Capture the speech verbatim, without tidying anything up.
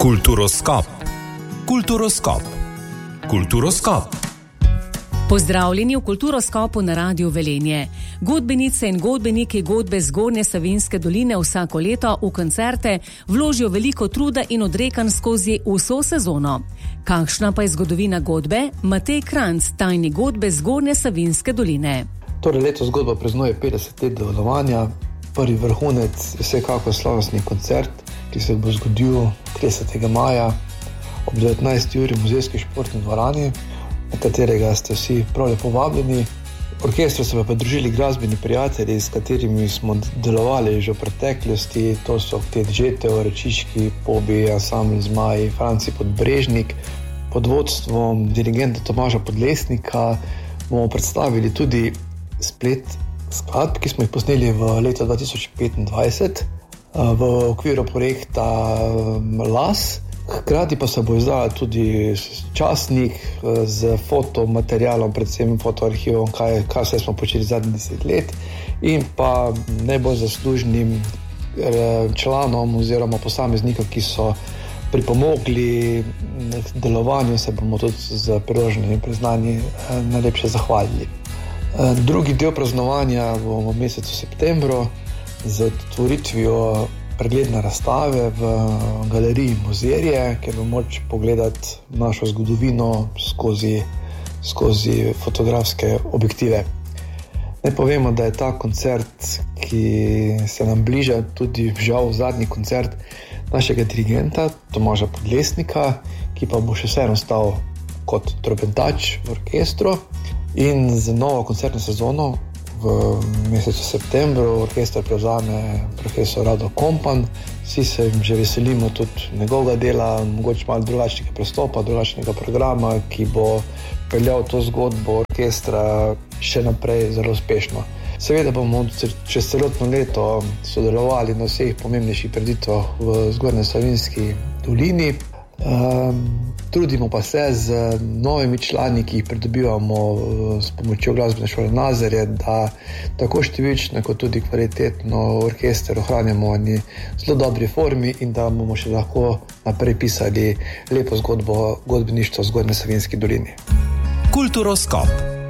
Kulturoskop. Kulturoskop. Kulturoskop. Pozdravljeni v Kulturoskopu na Radiu Velenje. Godbenice in godbeniki godbe Zgornje Savinjske doline vsako leto v koncerte vložijo veliko truda in odrekanj skozi vso sezono. Kakšna pa je zgodovina godbe? Matej Kranc, tajni godbe Zgornje Savinjske doline. Torej leto zgodba praznuje petdeset let delovanja. Prvi vrhunec je vsekako slavnostni koncert, ki se bo zgodil tridesetega maja ob devetnajsti uri v Muzejski športni dvorani, na katerega ste vsi prav lepo vabljeni. Orkestru se pa pridružili glasbeni prijatelji, s katerimi smo delovali že v preteklosti. To so Oktet Žetev, Rečiški, Pobi, Ansambl Zmaji, Franci Podbrežnik. Pod vodstvom dirigenta Tomaža Podlesnika bomo predstavili tudi splet skladb, ki smo jih posneli v letu dva tisoč petindvajset v okviru projekta Las. Hkrati pa se bo izdala tudi časnik z fotomaterialom, predvsem fotoarhivom, kaj, kaj vse smo počeli zadnjih deset let, in pa najbolj zaslužnim članom oziroma posameznikom, ki so pripomogli k delovanju, se bomo tudi z priloženimi priznanji najlepše zahvalili. Drugi del praznovanja bomo v mesecu septembru z otvoritvijo pregledne razstave v galeriji Mozirje, kjer bo moč pogledati našo zgodovino skozi, skozi fotografske objektive. Naj povemo, da je ta koncert, ki se nam bliža, tudi žal zadnji koncert našega dirigenta Tomaža Podlesnika, ki pa bo še vseeno stal kot trobentač v orkestru. In z novo koncertno sezono v mesecu septembru orkester prevzame profesor Rado Kompan. Vsi se že veselimo tudi njegovega dela, mogoče malo drugačnega pristopa, drugačnega programa, ki bo peljal to zgodbo orkestra še naprej zelo uspešno. Seveda bomo čez celotno leto sodelovali na vseh pomembnejših prireditvah v Zgornji Savinjski dolini. Um, trudimo pa se z novimi člani, ki jih pridobivamo s pomočjo glasbene šole Nazarje, da tako številčno kot tudi kvalitetno orkester ohranjamo v eni zelo dobri formi in da bomo še lahko naprej pisali lepo zgodbo godbeništva v Zgornji Savinjski dolini. Kulturoskop.